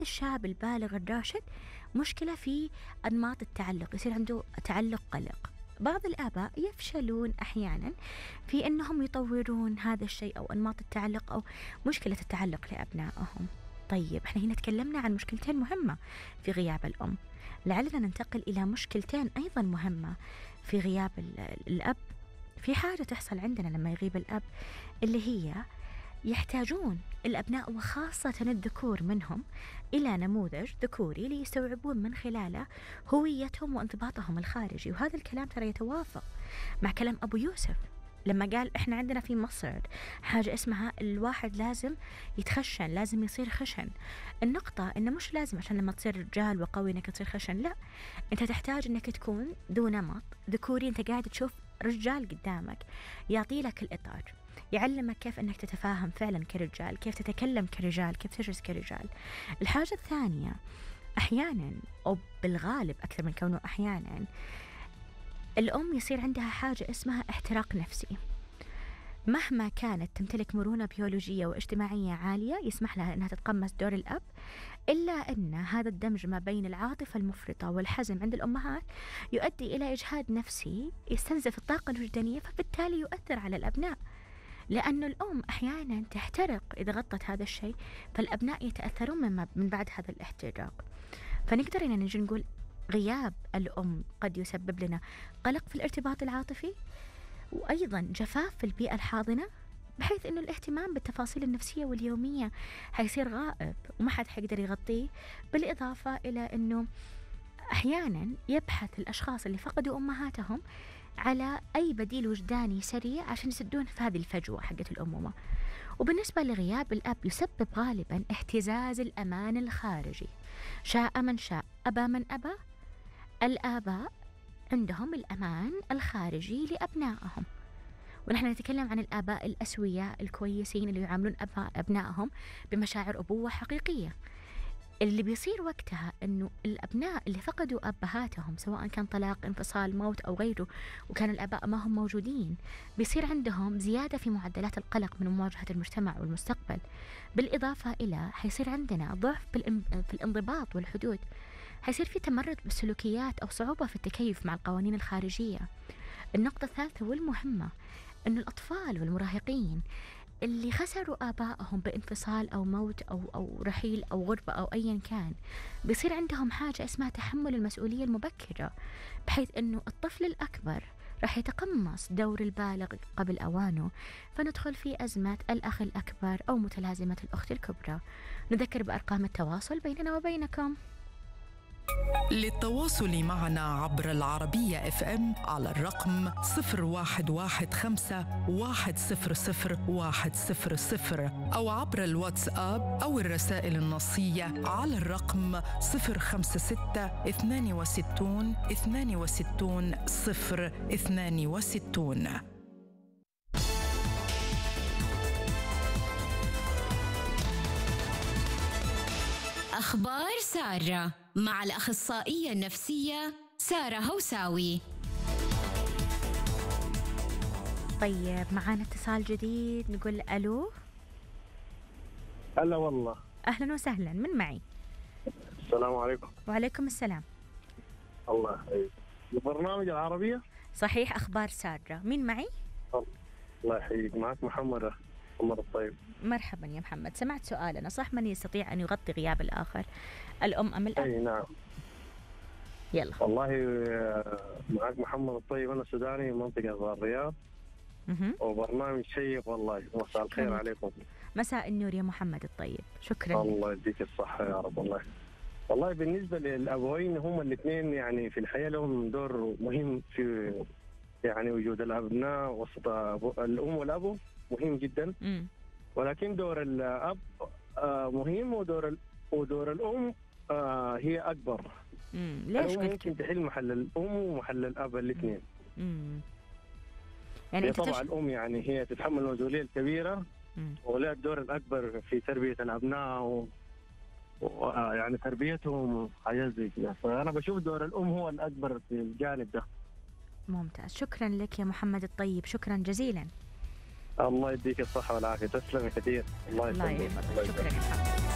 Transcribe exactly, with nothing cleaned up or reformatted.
الشاب البالغ الراشد مشكلة في أنماط التعلق، يصير عنده تعلق قلق. بعض الآباء يفشلون أحيانا في أنهم يطورون هذا الشيء أو أنماط التعلق أو مشكلة التعلق لأبنائهم. طيب احنا هنا تكلمنا عن مشكلتين مهمة في غياب الأم، لعلنا ننتقل إلى مشكلتين أيضا مهمة في غياب الأب. في حاجة تحصل عندنا لما يغيب الأب اللي هي يحتاجون الأبناء وخاصة الذكور منهم إلى نموذج ذكوري ليستوعبون من خلاله هويتهم وانضباطهم الخارجي. وهذا الكلام ترى يتوافق مع كلام أبو يوسف لما قال إحنا عندنا في مصر حاجة اسمها الواحد لازم يتخشن، لازم يصير خشن. النقطة إنه مش لازم عشان لما تصير رجال وقوي إنك تصير خشن، لا، أنت تحتاج إنك تكون ذو نمط ذكوري. أنت قاعد تشوف رجال قدامك يعطي لك الإطار، يعلمك كيف أنك تتفاهم فعلا كرجال، كيف تتكلم كرجال، كيف تجلس كرجال. الحاجة الثانية، أحيانا أو بالغالب أكثر من كونه أحيانا، الأم يصير عندها حاجة اسمها احتراق نفسي. مهما كانت تمتلك مرونة بيولوجية واجتماعية عالية يسمح لها أنها تتقمص دور الأب، إلا أن هذا الدمج ما بين العاطفة المفرطة والحزم عند الأمهات يؤدي إلى إجهاد نفسي يستنزف الطاقة الوجدانية، فبالتالي يؤثر على الأبناء. لأن الأم أحيانا تحترق إذا غطت هذا الشيء، فالأبناء يتأثرون من, من بعد هذا الاحتراق. فنقدر أن نجي نقول غياب الأم قد يسبب لنا قلق في الارتباط العاطفي، وأيضا جفاف في البيئة الحاضنة، بحيث أنه الاهتمام بالتفاصيل النفسية واليومية حيصير غائب وما حد حيقدر يغطيه. بالإضافة إلى أنه أحيانا يبحث الأشخاص اللي فقدوا أمهاتهم على أي بديل وجداني سريع عشان يسدون في هذه الفجوة حقت الأمومة. وبالنسبة لغياب الأب يسبب غالبا اهتزاز الأمان الخارجي، شاء من شاء أبى من أبى. الآباء عندهم الأمان الخارجي لأبنائهم، ونحن نتكلم عن الآباء الأسوياء الكويسين اللي يعاملون أبنائهم بمشاعر أبوة حقيقية. اللي بيصير وقتها أنه الأبناء اللي فقدوا أبهاتهم سواء كان طلاق، انفصال، موت أو غيره، وكان الآباء ما هم موجودين، بيصير عندهم زيادة في معدلات القلق من مواجهة المجتمع والمستقبل. بالإضافة إلى حيصير عندنا ضعف في الانضباط والحدود، حيصير في تمرد بالسلوكيات أو صعوبة في التكيف مع القوانين الخارجية. النقطة الثالثة والمهمة أن الأطفال والمراهقين اللي خسروا آبائهم بانفصال أو موت أو أو رحيل أو غربة أو أيا كان، بيصير عندهم حاجة اسمها تحمل المسؤولية المبكرة، بحيث أنه الطفل الأكبر راح يتقمص دور البالغ قبل أوانه، فندخل في أزمة الأخ الأكبر أو متلازمة الأخت الكبرى. نذكر بأرقام التواصل بيننا وبينكم. للتواصل معنا عبر العربية اف ام على الرقم صفر واحد واحد خمسة واحد صفر صفر واحد صفر صفر، أو عبر الواتساب أو الرسائل النصية على الرقم صفر خمسة ستة اثنان وستون اثنان وستون صفر اثنان وستون. أخبار سارة مع الأخصائية النفسية سارة هوساوي. طيب معانا اتصال جديد، نقول ألو. هلا والله. أهلا وسهلا، من معي؟ السلام عليكم. وعليكم السلام. الله يحييك. البرنامج العربية صحيح، أخبار سارة، مين معي؟ الله يحييك، معك محمد محمد الطيب. مرحبا يا محمد، سمعت سؤالنا صح؟ من يستطيع أن يغطي غياب الآخر، الأم أم الأب؟ أي نعم. يلا. والله معك محمد الطيب، أنا سوداني من منطقة الرياض. مه. وبرنامج شيق والله، مساء الخير عليكم. مساء النور يا محمد الطيب، شكرا. الله يديك الصحة يا رب. والله والله بالنسبة للأبوين هم الاثنين يعني في الحياة لهم دور مهم في يعني وجود الأبناء وسط الأم والأب مهم جدا. م. ولكن دور الأب مهم، ودور ودور الأم هي أكبر. امم ليش قلت ممكن تحل محل الأم ومحل الأب الاثنين. امم يعني هي طبعا الأم يعني هي تتحمل المسؤولية الكبيرة، ولها الدور الأكبر في تربية الأبناء و... ويعني تربيتهم حاجات زي كذا. فأنا بشوف دور الأم هو الأكبر في الجانب ده. ممتاز، شكرا لك يا محمد الطيب، شكرا جزيلا. الله يديك الصحة والعافية، تسلم كثير. الله يسلمك. الله يحفظك، شكرا يا محمد.